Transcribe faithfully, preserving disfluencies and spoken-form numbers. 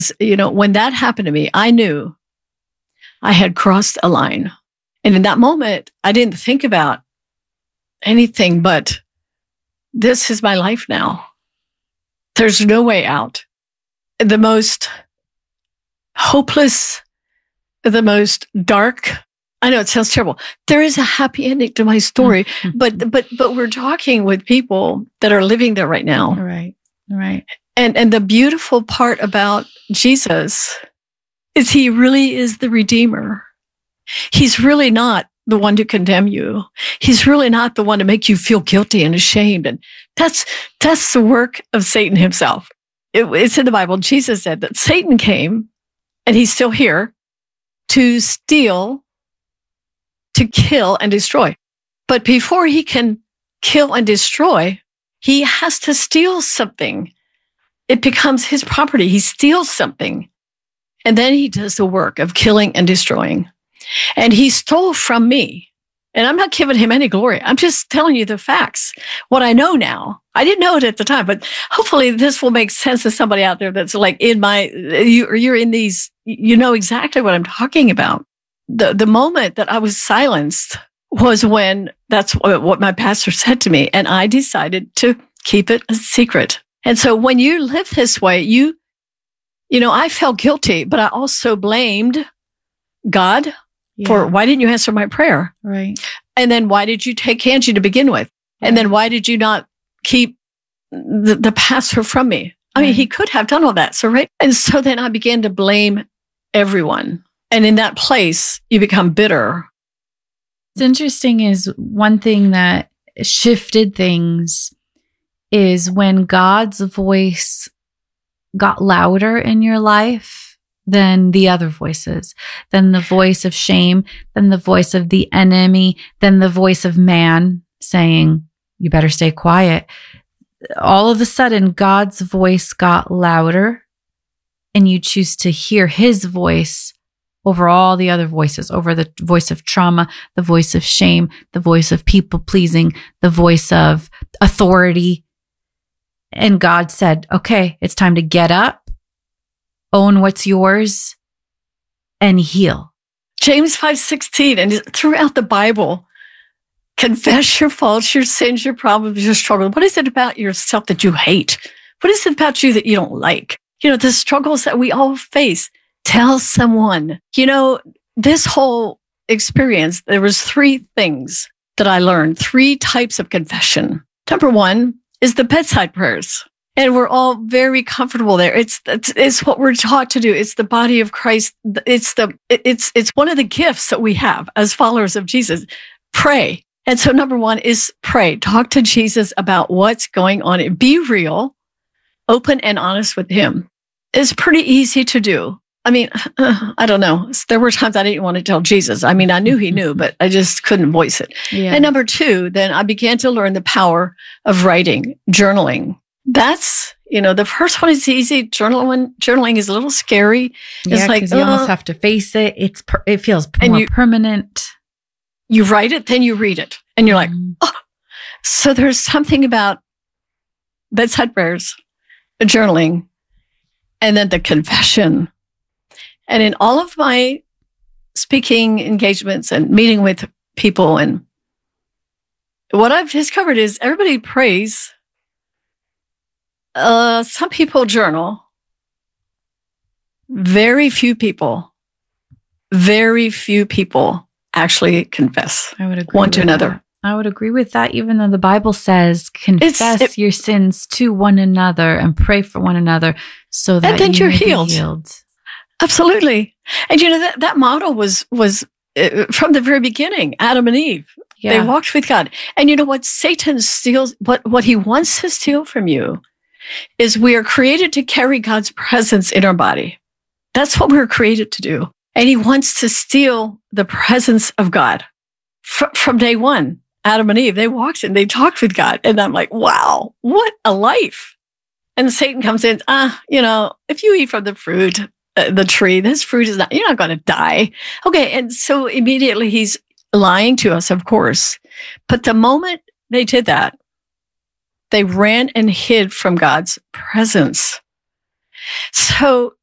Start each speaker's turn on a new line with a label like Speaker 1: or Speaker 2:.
Speaker 1: You know, when that happened to me, I knew I had crossed a line. And in that moment, I didn't think about anything but this is my life now. There's no way out. The most hopeless, the most dark, I know it sounds terrible. There is a happy ending to my story, mm-hmm. but but but we're talking with people that are living there right now.
Speaker 2: Right, right.
Speaker 1: And and the beautiful part about Jesus is he really is the Redeemer. He's really not the one to condemn you. He's really not the one to make you feel guilty and ashamed. And that's that's the work of Satan himself. It, it's in the Bible. Jesus said that Satan came, and he's still here, to steal, to kill and destroy. But before he can kill and destroy, he has to steal something. It becomes his property. He steals something. And then he does the work of killing and destroying. And he stole from me. And I'm not giving him any glory. I'm just telling you the facts. What I know now. I didn't know it at the time, but hopefully this will make sense to somebody out there that's like in my, you, or you're in these, you know exactly what I'm talking about. The, the moment that I was silenced was when that's what, what my pastor said to me. And I decided to keep it a secret. And so when you live this way, you, you know, I felt guilty, but I also blamed God yeah. for why didn't you answer my prayer?
Speaker 2: Right.
Speaker 1: And then why did you take Angie to begin with? Right. And then why did you not keep the, the pastor from me? I right. mean, he could have done all that. So, right. And so then I began to blame everyone. And in that place, you become bitter.
Speaker 2: What's interesting is one thing that shifted things is when God's voice got louder in your life than the other voices, than the voice of shame, than the voice of the enemy, than the voice of man saying, you better stay quiet. All of a sudden, God's voice got louder, and you choose to hear his voice over all the other voices, over the voice of trauma, the voice of shame, the voice of people pleasing, the voice of authority. And God said, okay, it's time to get up, own what's yours, and heal.
Speaker 1: James five sixteen, and throughout the Bible, confess your faults, your sins, your problems, your struggles. What is it about yourself that you hate? What is it about you that you don't like? You know, the struggles that we all face. Tell someone. You know, this whole experience, there was three things that I learned, three types of confession. Number one is the bedside prayers. And we're all very comfortable there. It's, it's, it's what we're taught to do. It's the body of Christ. It's the, it's, it's one of the gifts that we have as followers of Jesus. Pray. And so number one is pray. Talk to Jesus about what's going on. Be real, open and honest with him. It's pretty easy to do. I mean, uh, I don't know. There were times I didn't want to tell Jesus. I mean, I knew he knew, but I just couldn't voice it. Yeah. And number two, then I began to learn the power of writing, journaling. That's, you know, the first one is easy. Journaling, journaling is a little scary.
Speaker 2: Yeah,
Speaker 1: it's like
Speaker 2: you uh, almost have to face it. It's per- it feels more you, permanent.
Speaker 1: You write it, then you read it, and you're like,
Speaker 2: mm.
Speaker 1: oh. So there's something about bedside prayers, journaling, and then the confession. And in all of my speaking engagements and meeting with people, and what I've discovered is everybody prays. Uh, some people journal. Very few people, very few people actually confess
Speaker 2: I would agree
Speaker 1: one to
Speaker 2: with
Speaker 1: another.
Speaker 2: That. I would agree with that, even though the Bible says confess it, your sins to one another and pray for one another so that
Speaker 1: and then
Speaker 2: you
Speaker 1: you're
Speaker 2: may
Speaker 1: healed.
Speaker 2: Be healed.
Speaker 1: Absolutely. And you know, that, that model was, was uh, from the very beginning, Adam and Eve. Yeah. They walked with God. And you know what? Satan steals, what, what he wants to steal from you is we are created to carry God's presence in our body. That's what we're created to do. And he wants to steal the presence of God. F- from day one, Adam and Eve, they walked and they talked with God. And I'm like, wow, what a life. And Satan comes in, ah, you know, if you eat from the fruit, uh, the tree, this fruit is not, you're not going to die. Okay. And so immediately he's lying to us, of course. But the moment they did that, they ran and hid from God's presence. So